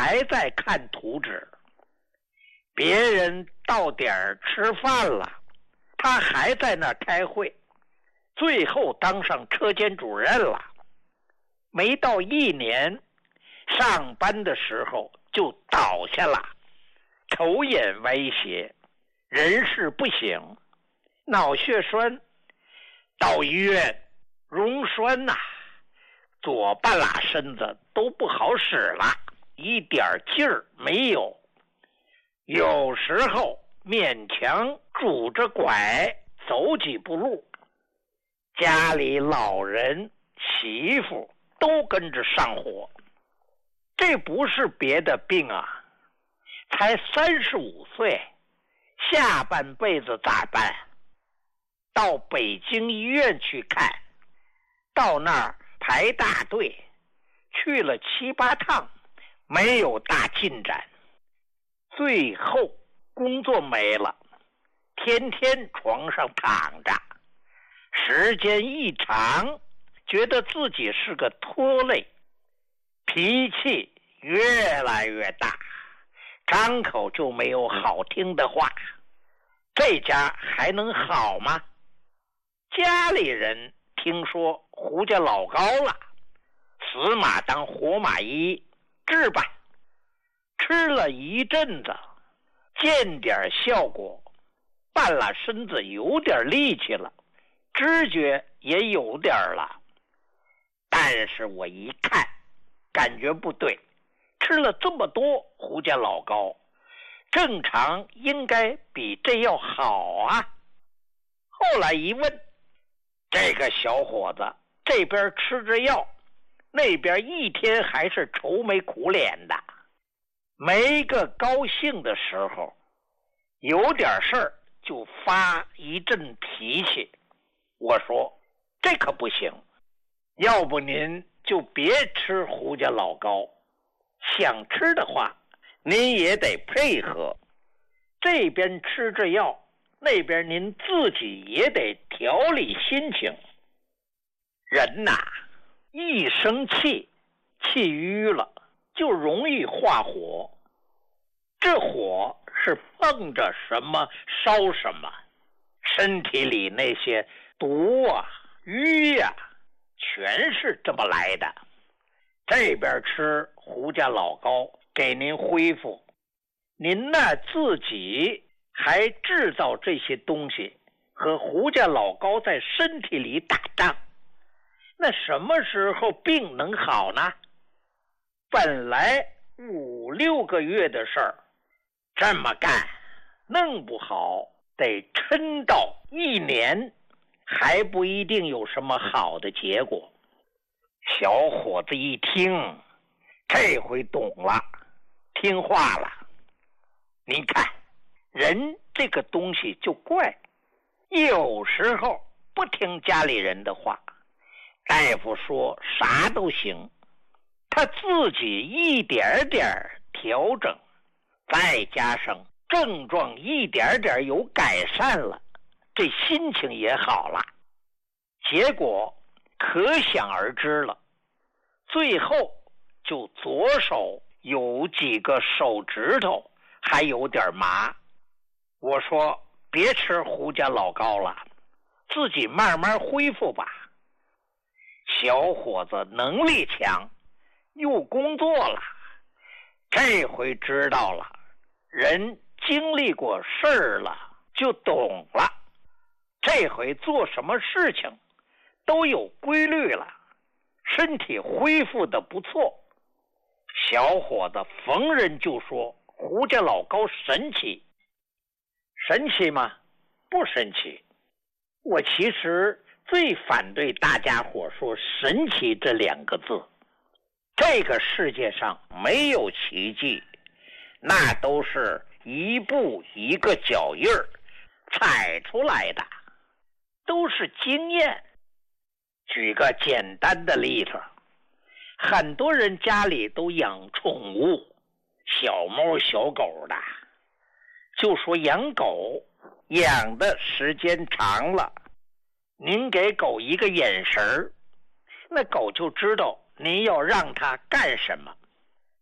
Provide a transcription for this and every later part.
还在看图纸，别人到点儿吃饭了，他还在那儿开会，最后当上车间主任了。没到1年，上班的时候就倒下了，头眼歪斜，人事不省，脑血栓，到医院溶栓呐，左半拉身子都不好使了，一点劲儿没有，有时候勉强拄着拐走几步路，家里老人媳妇都跟着上火。这不是别的病啊，才35岁，下半辈子咋办？到北京医院去看，到那儿排大队，去了7、8趟，没有大进展。最后工作没了，天天床上躺着，时间一长，觉得自己是个拖累，脾气越来越大，张口就没有好听的话。这家还能好吗？家里人听说胡家老高了，死马当活马医，治吧。吃了一阵子，见点效果，半拉身子有点力气了，知觉也有点了。但是我一看，感觉不对，吃了这么多胡家老高，正常应该比这药好啊。后来一问，这个小伙子这边吃着药，那边一天还是愁眉苦脸的，没个高兴的时候，有点事儿就发一阵脾气。我说这可不行，要不您就别吃胡家老高，想吃的话您也得配合，这边吃着药，那边您自己也得调理心情。人呐，一生气，气郁了，就容易化火。这火是碰着什么烧什么，身体里那些毒啊、瘀啊，全是这么来的。这边吃胡家老高给您恢复，您呢自己还制造这些东西，和胡家老高在身体里打仗，那什么时候病能好呢？本来5、6个月的事儿，这么干弄不好得撑到1年，还不一定有什么好的结果。小伙子一听，这回懂了，听话了。您看，人这个东西就怪，有时候不听家里人的话，大夫说啥都行，他自己一点点调整，再加上症状一点点有改善了，这心情也好了，结果可想而知了。最后就左手有几个手指头还有点麻。我说别吃胡家老高了，自己慢慢恢复吧。小伙子能力强，又工作了，这回知道了，人经历过事儿了就懂了，这回做什么事情都有规律了，身体恢复的不错。小伙子逢人就说胡家老高神奇。神奇吗？不神奇。我其实最反对大家伙说神奇这2个字。这个世界上没有奇迹，那都是一步一个脚印儿踩出来的，都是经验。举个简单的例子，很多人家里都养宠物，小猫小狗的，就说养狗养的时间长了，您给狗一个眼神，那狗就知道您要让它干什么。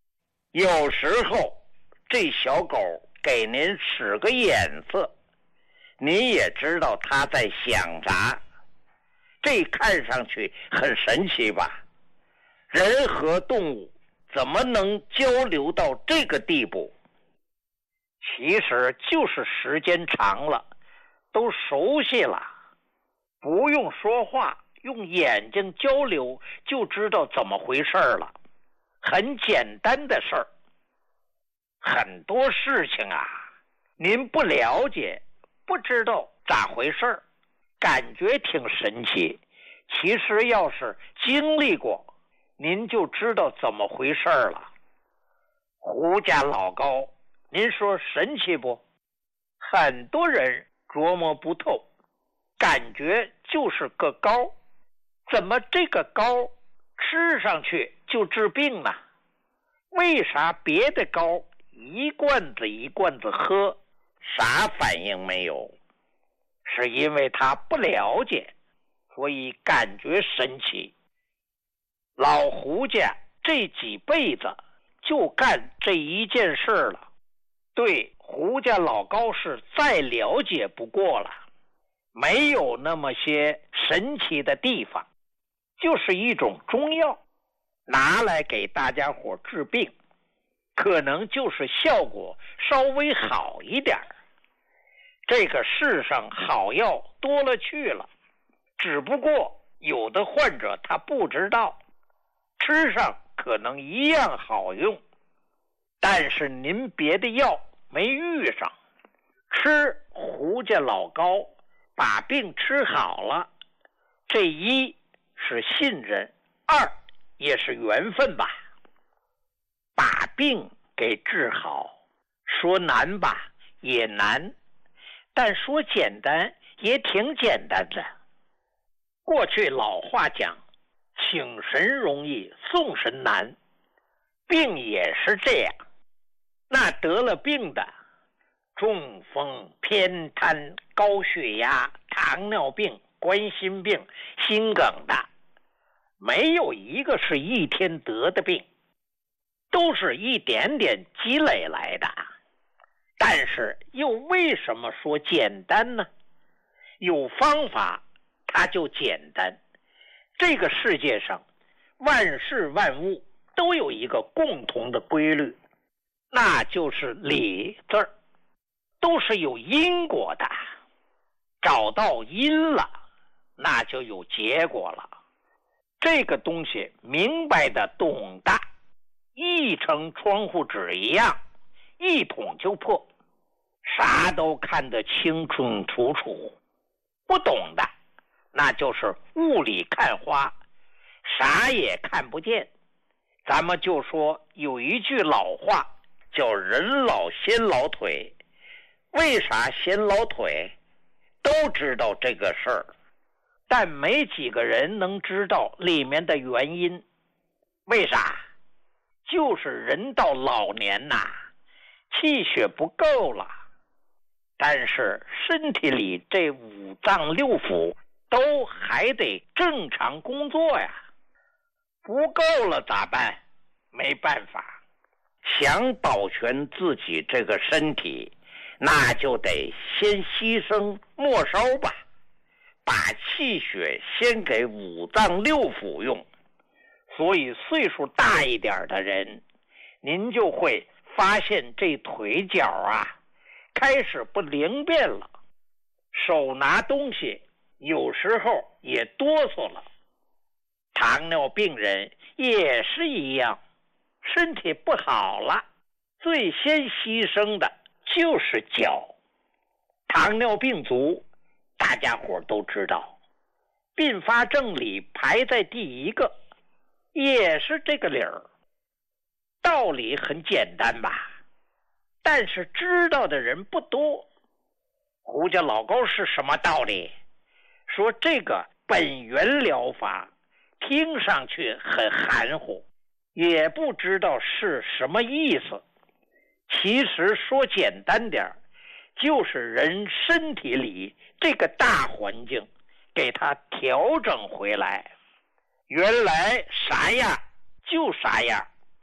有时候这小狗给您使个眼色，您也知道它在想啥，这看上去很神奇吧？人和动物怎么能交流到这个地步？其实就是时间长了，都熟悉了，不用说话，用眼睛交流就知道怎么回事了。很简单的事儿，很多事情啊，您不了解，不知道咋回事儿，感觉挺神奇。其实要是经历过，您就知道怎么回事了。胡家老高，您说神奇不？很多人琢磨不透，感觉就是个膏，怎么这个膏吃上去就治病呢？为啥别的膏一罐子一罐子喝，啥反应没有？是因为他不了解，所以感觉神奇。老胡家这几辈子就干这一件事了，对胡家老高是再了解不过了，没有那么些神奇的地方，就是一种中药，拿来给大家伙治病，可能就是效果稍微好一点。这个世上好药多了去了，只不过有的患者他不知道，吃上可能一样好用，但是您别的药没遇上，吃胡家老高把病吃好了，这一是信任，二也是缘分吧。把病给治好，说难吧也难，但说简单也挺简单的。过去老话讲，请神容易送神难，病也是这样。那得了病的，中风、偏瘫、高血压、糖尿病、冠心病、心梗的，没有一个是一天得的病，都是一点点积累来的。但是又为什么说简单呢？有方法它就简单。这个世界上万事万物都有一个共同的规律，那就是理字儿，都是有因果的。找到因了，那就有结果了。这个东西明白的懂的，一成窗户纸一样，一捅就破，啥都看得清清楚楚。不懂的，那就是雾里看花，啥也看不见。咱们就说有一句老话叫人老先老腿，为啥先老腿？都知道这个事儿，但没几个人能知道里面的原因。为啥？就是人到老年呐，气血不够了，但是身体里这五脏六腑都还得正常工作呀，不够了咋办？没办法，想保全自己这个身体，那就得先牺牲末梢吧，把气血先给五脏六腑用。所以岁数大一点的人，您就会发现这腿脚啊开始不灵便了，手拿东西有时候也哆嗦了。糖尿病人也是一样，身体不好了，最先牺牲的就是脚。糖尿病足大家伙都知道，并发症里排在第一个，也是这个理儿。道理很简单吧，但是知道的人不多。胡家老高是什么道理？说这个本源疗法听上去很含糊，也不知道是什么意思。其实说简单点，就是人身体里这个大环境给它调整回来，原来啥样就啥样，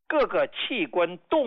各个器官动